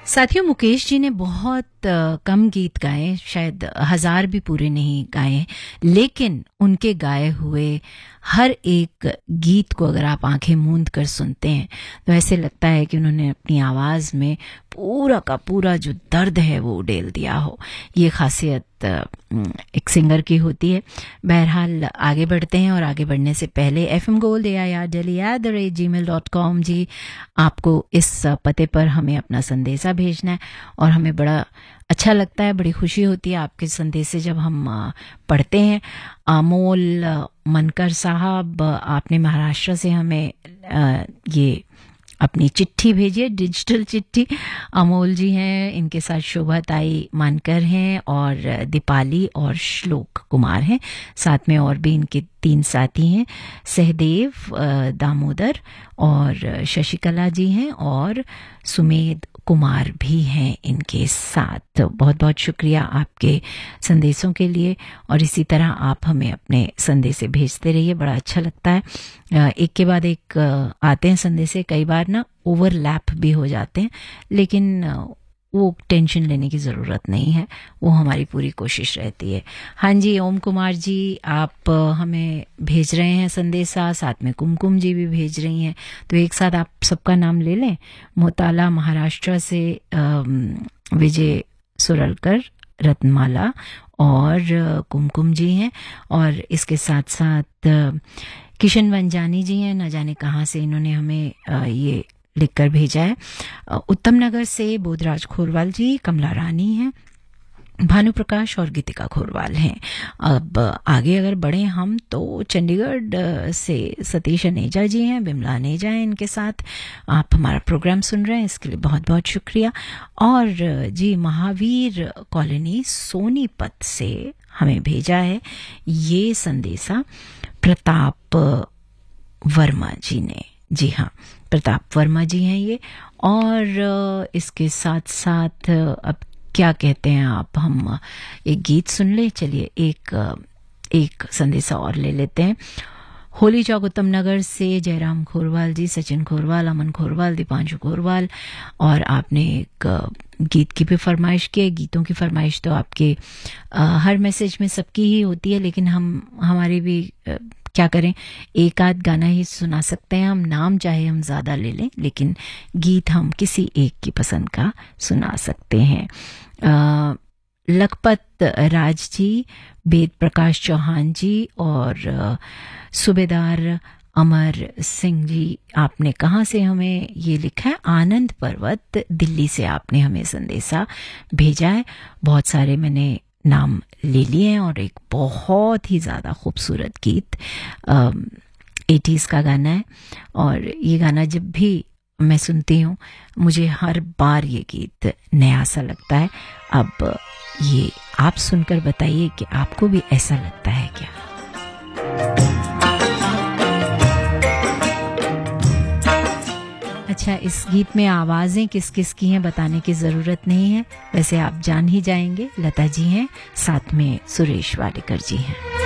साथियों, मुकेश जी ने बहुत कम गीत गाए, शायद 1000 भी पूरे नहीं गाए, लेकिन उनके गाए हुए हर एक गीत को अगर आप आंखें मूंद कर सुनते हैं तो ऐसे लगता है कि उन्होंने अपनी आवाज़ में पूरा का पूरा जो दर्द है वो उड़ेल दिया हो। ये खासियत एक सिंगर की होती है। बहरहाल आगे बढ़ते हैं, और आगे बढ़ने से पहले fmgold@delhi@gmail.com जी, आपको इस पते पर हमें अपना संदेशा भेजना है, और हमें बड़ा अच्छा लगता है, बड़ी खुशी होती है आपके संदेश से जब हम पढ़ते हैं। अमोल मनकर साहब, आपने महाराष्ट्र से हमें ये अपनी चिट्ठी भेजी है, डिजिटल चिट्ठी। अमोल जी हैं, इनके साथ शोभा ताई मानकर हैं, और दीपाली और श्लोक कुमार हैं। साथ में और भी इनके 3 साथी हैं, सहदेव, दामोदर और शशिकला जी हैं, और सुमेध कुमार भी हैं इनके साथ। बहुत बहुत शुक्रिया आपके संदेशों के लिए, और इसी तरह आप हमें अपने संदेश भेजते रहिए, बड़ा अच्छा लगता है। एक के बाद एक आते हैं संदेश, कई बार ना ओवरलैप भी हो जाते हैं, लेकिन वो टेंशन लेने की ज़रूरत नहीं है, वो हमारी पूरी कोशिश रहती है। हाँ जी, ओम कुमार जी आप हमें भेज रहे हैं संदेशा, साथ में कुमकुम जी भी भेज रही हैं, तो एक साथ आप सबका नाम ले लें। मोताला महाराष्ट्र से विजय सुरलकर, रत्नमाला और कुमकुम जी हैं, और इसके साथ साथ किशन वंजानी जी हैं, न जाने कहाँ से इन्होंने हमें ये लिखकर भेजा है। उत्तम नगर से बोधराज खोरवाल जी, कमला रानी हैं, भानु प्रकाश और गीतिका खोरवाल हैं। अब आगे अगर बढ़े हम तो चंडीगढ़ से सतीश अनेजा जी हैं, बिमला अनेजा हैं, इनके साथ आप हमारा प्रोग्राम सुन रहे हैं, इसके लिए बहुत बहुत शुक्रिया। और जी महावीर कॉलोनी सोनीपत से हमें भेजा है ये संदेशा प्रताप वर्मा जी ने। जी हाँ, प्रताप वर्मा जी हैं ये। और इसके साथ साथ अब क्या कहते हैं आप, हम एक गीत सुन ले। चलिए एक संदेशा और ले लेते हैं। होली चौक उत्तम नगर से जयराम खोरवाल जी, सचिन खोरवाल, अमन खोरवाल, दीपांशु खोरवाल, और आपने एक गीत की भी फरमाइश की है। गीतों की फरमाइश तो आपके हर मैसेज में सबकी ही होती है, लेकिन हमारी भी क्या करें, एक आध गाना ही सुना सकते हैं हम। नाम चाहे हम ज़्यादा ले लें, लेकिन गीत हम किसी एक की पसंद का सुना सकते हैं। लखपत राज जी, वेद प्रकाश चौहान जी, और सूबेदार अमर सिंह जी, आपने कहाँ से हमें ये लिखा है? आनंद पर्वत दिल्ली से आपने हमें संदेशा भेजा है। बहुत सारे मैंने नाम ले लिए हैं, और एक बहुत ही ज़्यादा खूबसूरत गीत 80s का गाना है, और ये गाना जब भी मैं सुनती हूँ मुझे हर बार ये गीत नया सा लगता है। अब ये आप सुनकर बताइए कि आपको भी ऐसा लगता है क्या? अच्छा, इस गीत में आवाज़ें किस किस की हैं बताने की ज़रूरत नहीं है, वैसे आप जान ही जाएंगे। लता जी हैं, साथ में सुरेश वाडेकर जी हैं।